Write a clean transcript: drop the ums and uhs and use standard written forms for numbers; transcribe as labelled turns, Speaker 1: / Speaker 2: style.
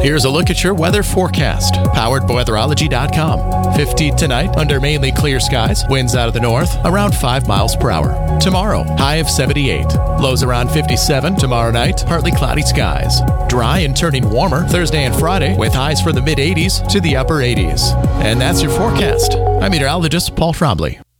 Speaker 1: Here's a look at your weather forecast, powered by weatherology.com. 50 tonight under mainly clear skies, winds out of the north, around 5 miles per hour. Tomorrow, high of 78. Lows around 57 tomorrow night, partly cloudy skies. Dry and turning warmer Thursday and Friday, with highs from the mid-80s to the upper 80s. And that's your forecast. I'm meteorologist Paul Trombley.